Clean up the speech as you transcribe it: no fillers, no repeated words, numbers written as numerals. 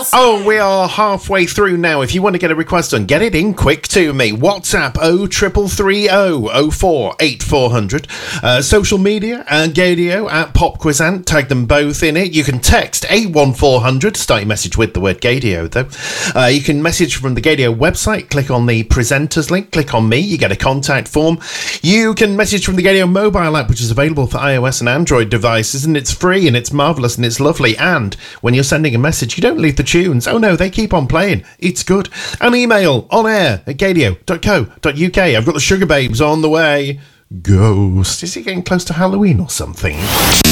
Oh, we are halfway through now. If you want to get a request done, get it in quick to me. WhatsApp 0330 04 8400. Social media, Gadio at PopQuizant. Tag them both in it. You can text 81400. Start your message with the word Gadio, though. You can message from the Gadio website. Click on the presenters link. Click on me. You get a contact form. You can message from the Gadio mobile app, which is available for iOS and Android devices, and it's free and it's marvellous and it's lovely. And when you're sending a message, you don't leave the tunes. Oh no, they keep on playing. It's good. An email on air at gadio.co.uk. I've got the Sugar Babes on the way. Ghost. Is it getting close to Halloween or something?